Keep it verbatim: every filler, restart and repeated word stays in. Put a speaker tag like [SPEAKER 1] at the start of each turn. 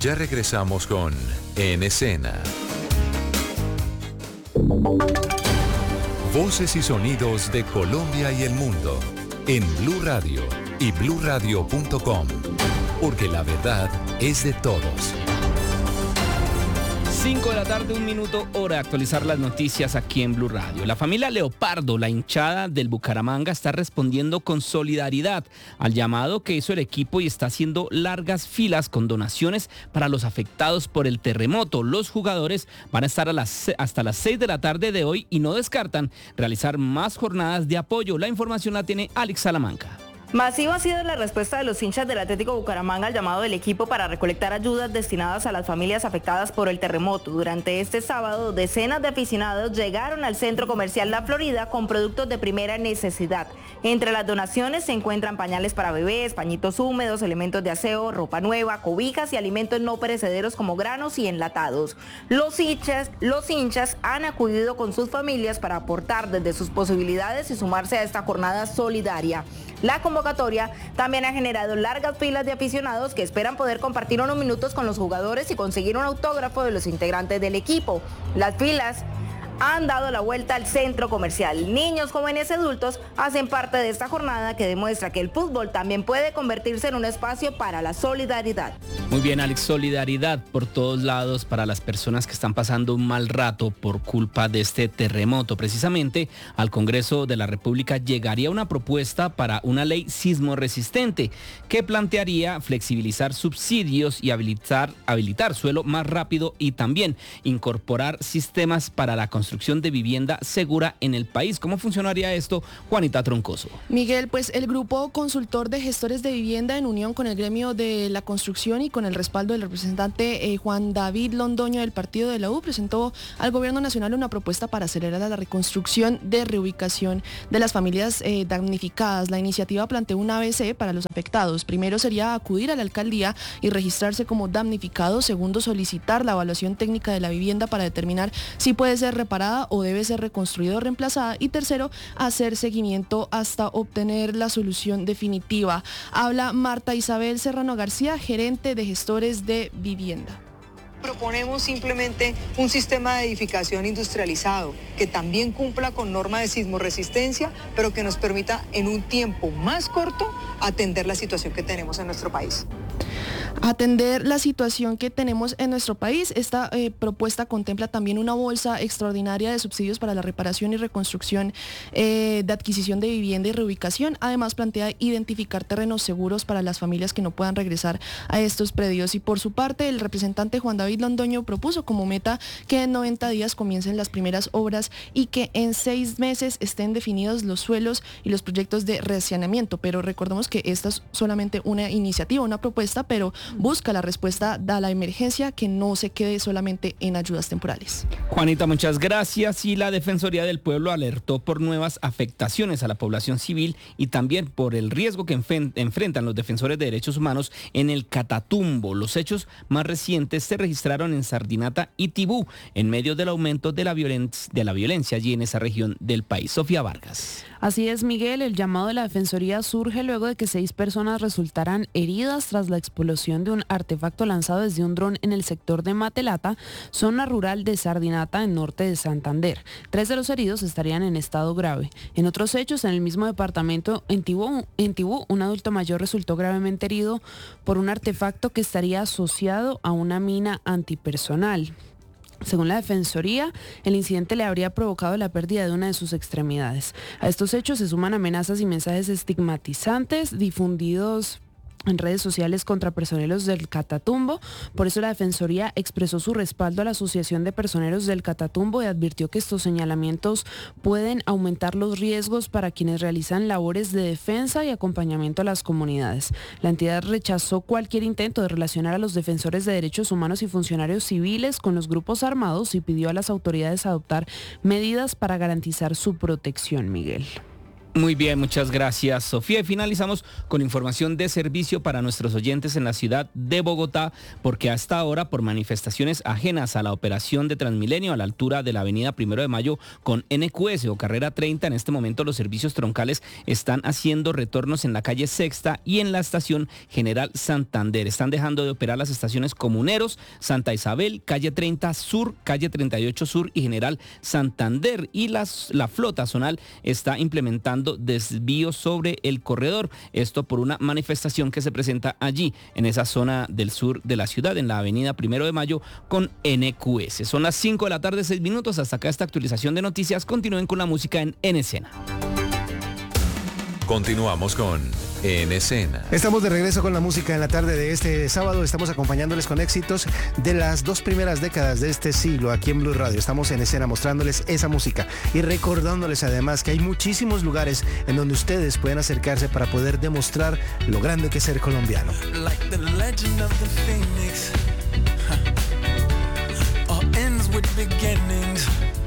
[SPEAKER 1] Ya regresamos con En Escena. Voces y sonidos de Colombia y el mundo en Blue Radio y blue radio punto com, porque la verdad es de todos.
[SPEAKER 2] cinco de la tarde, un minuto, hora de actualizar las noticias aquí en Blue Radio. La familia Leopardo, la hinchada del Bucaramanga, está respondiendo con solidaridad al llamado que hizo el equipo y está haciendo largas filas con donaciones para los afectados por el terremoto. Los jugadores van a estar a las, hasta las seis de la tarde de hoy y no descartan realizar más jornadas de apoyo. La información la tiene Alex Salamanca.
[SPEAKER 3] Masiva ha sido la respuesta de los hinchas del Atlético Bucaramanga al llamado del equipo para recolectar ayudas destinadas a las familias afectadas por el terremoto. Durante este sábado, decenas de aficionados llegaron al centro comercial La Florida con productos de primera necesidad. Entre las donaciones se encuentran pañales para bebés, pañitos húmedos, elementos de aseo, ropa nueva, cobijas y alimentos no perecederos como granos y enlatados. Los hinchas, los hinchas han acudido con sus familias para aportar desde sus posibilidades y sumarse a esta jornada solidaria. La convocatoria también ha generado largas filas de aficionados que esperan poder compartir unos minutos con los jugadores y conseguir un autógrafo de los integrantes del equipo. Las filas han dado la vuelta al centro comercial. Niños, jóvenes y adultos hacen parte de esta jornada que demuestra que el fútbol también puede convertirse en un espacio para la solidaridad.
[SPEAKER 2] Muy bien, Alex, solidaridad por todos lados para las personas que están pasando un mal rato por culpa de este terremoto. Precisamente al Congreso de la República llegaría una propuesta para una ley sismo resistente que plantearía flexibilizar subsidios y habilitar, habilitar suelo más rápido y también incorporar sistemas para la construcción de vivienda segura en el país. ¿Cómo funcionaría esto, Juanita Troncoso?
[SPEAKER 4] Miguel, pues el grupo consultor de gestores de vivienda en unión con el gremio de la construcción y con el respaldo del representante eh, Juan David Londoño del partido de la U presentó al gobierno nacional una propuesta para acelerar la reconstrucción de reubicación de las familias eh, damnificadas. La iniciativa planteó un A B C para los afectados. Primero sería acudir a la alcaldía y registrarse como damnificado. Segundo, solicitar la evaluación técnica de la vivienda para determinar si puede ser reparada o debe ser reconstruida o reemplazada. Y tercero, hacer seguimiento hasta obtener la solución definitiva. Habla Marta Isabel Serrano García, gerente de gestores de vivienda.
[SPEAKER 5] Proponemos simplemente un sistema de edificación industrializado que también cumpla con norma de sismoresistencia, pero que nos permita en un tiempo más corto atender la situación que tenemos en nuestro país.
[SPEAKER 4] Atender la situación que tenemos en nuestro país. Esta eh, propuesta contempla también una bolsa extraordinaria de subsidios para la reparación y reconstrucción eh, de adquisición de vivienda y reubicación. Además, plantea identificar terrenos seguros para las familias que no puedan regresar a estos predios. Y por su parte, el representante Juan David Londoño propuso como meta que en noventa días comiencen las primeras obras y que en seis meses estén definidos los suelos y los proyectos de resaneamiento. Pero recordemos que esta es solamente una iniciativa, una propuesta, pero busca la respuesta a la emergencia, que no se quede solamente en ayudas temporales.
[SPEAKER 2] Juanita, muchas gracias. Y la Defensoría del Pueblo alertó por nuevas afectaciones a la población civil y también por el riesgo que enfrentan los defensores de derechos humanos en el Catatumbo. Los hechos más recientes se registraron en Sardinata y Tibú, en medio del aumento de la, violen- de la violencia allí en esa región del país. Sofía Vargas.
[SPEAKER 6] Así es, Miguel, el llamado de la Defensoría surge luego de que seis personas resultaran heridas tras la explosión de un artefacto lanzado desde un dron en el sector de Matelata, zona rural de Sardinata, en norte de Santander. Tres de los heridos estarían en estado grave. En otros hechos, en el mismo departamento, en Tibú, en Tibú, un adulto mayor resultó gravemente herido por un artefacto que estaría asociado a una mina antipersonal. Según la Defensoría, el incidente le habría provocado la pérdida de una de sus extremidades. A estos hechos se suman amenazas y mensajes estigmatizantes difundidos en redes sociales contra personeros del Catatumbo. Por eso la Defensoría expresó su respaldo a la Asociación de Personeros del Catatumbo y advirtió que estos señalamientos pueden aumentar los riesgos para quienes realizan labores de defensa y acompañamiento a las comunidades. La entidad rechazó cualquier intento de relacionar a los defensores de derechos humanos y funcionarios civiles con los grupos armados y pidió a las autoridades adoptar medidas para garantizar su protección, Miguel.
[SPEAKER 2] Muy bien, muchas gracias, Sofía. Y finalizamos con información de servicio para nuestros oyentes en la ciudad de Bogotá, porque hasta ahora, por manifestaciones ajenas a la operación de Transmilenio a la altura de la avenida Primero de Mayo con N Q S o Carrera treinta, en este momento los servicios troncales están haciendo retornos en la calle Sexta y en la estación General Santander. Están dejando de operar las estaciones Comuneros, Santa Isabel, calle treinta Sur, calle treinta y ocho Sur y General Santander. Y las, la flota zonal está implementando desvíos sobre el corredor, esto por una manifestación que se presenta allí en esa zona del sur de la ciudad, en la avenida Primero de Mayo con N Q S. Son las cinco de la tarde, seis minutos. Hasta acá esta actualización de noticias. Continúen con la música en En Escena.
[SPEAKER 1] Continuamos con En Escena.
[SPEAKER 7] Estamos de regreso con la música en la tarde de este sábado. Estamos acompañándoles con éxitos de las dos primeras décadas de este siglo aquí en Blue Radio. Estamos en escena mostrándoles esa música y recordándoles además que hay muchísimos lugares en donde ustedes pueden acercarse para poder demostrar lo grande que es ser colombiano.
[SPEAKER 8] Like the legend of the Phoenix, huh. All ends with beginnings.